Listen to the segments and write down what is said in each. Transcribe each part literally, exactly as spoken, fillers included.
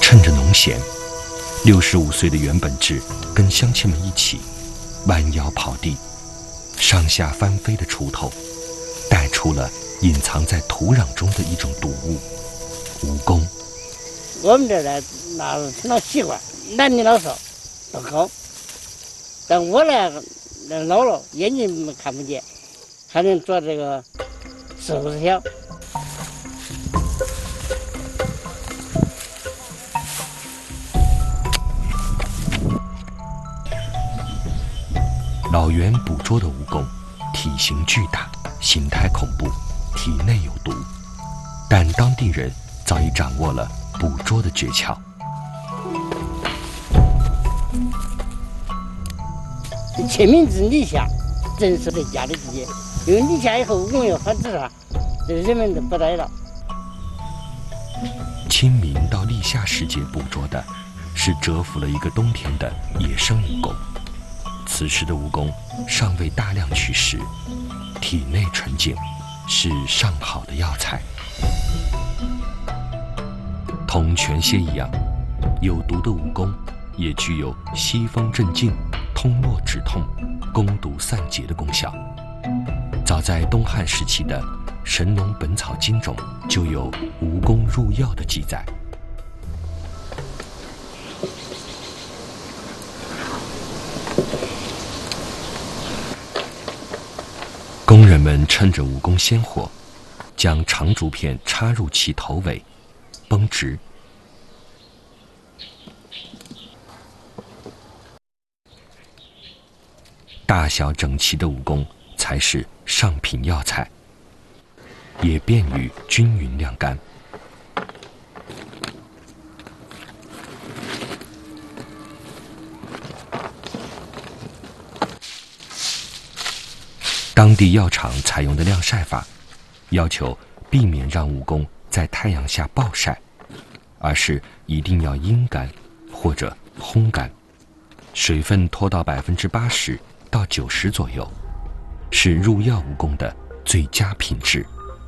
趁着农闲，六十五岁的袁本志跟乡亲们一起弯腰刨地，上下翻飞的锄头带出了隐藏在土壤中的一种毒物——蜈蚣。 我们这呢，那成了习惯，男女老少都搞。但我呢，老了，眼睛看不见，还能做这个手指条。 老袁捕捉的蜈蚣体型巨大，形态恐怖，体内有毒，但当地人早已掌握了捕捉的诀窍。 清明至立夏，正是在家的季节，因为立夏以后蜈蚣要反自杀，人们都不待了。 清明到立夏时节捕捉的，是蛰伏了一个冬天的野生蜈蚣。此时的蜈蚣尚未大量取食，体内纯净，是上好的药材。同全蝎一样，有毒的蜈蚣也具有吸风镇静、通络止痛、攻毒散结的功效。早在东汉时期的《神农本草经》中就有蜈蚣入药的记载。工人们趁着蜈蚣鲜活，将长竹片插入其头尾，绷直。大小整齐的蜈蚣才是上品药材，也便于均匀晾干。当地药厂采用的晾晒法，要求避免让蜈蚣在太阳下暴晒，而是一定要阴干或者烘干，水分脱到百分之八十到九十左右，是入药蜈蚣的最佳品质。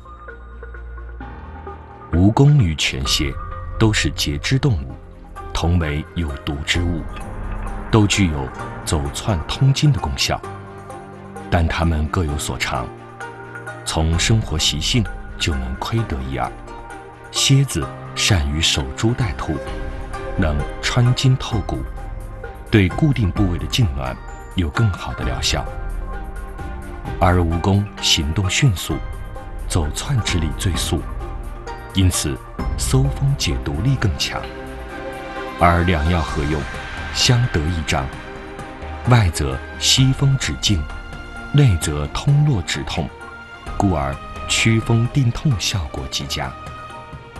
蜈蚣与全蝎都是节肢动物，同为有毒之物，都具有走窜通经的功效。但它们各有所长，从生活习性就能窥得一二。蝎子善于守株待兔，能穿筋透骨，对固定部位的痉挛有更好的疗效。而蜈蚣行动迅速，走窜之力最速，因此搜风解毒力更强。而两药合用，相得益彰，外则吸风止痉，内则通络止痛，故而驱风定痛效果极佳。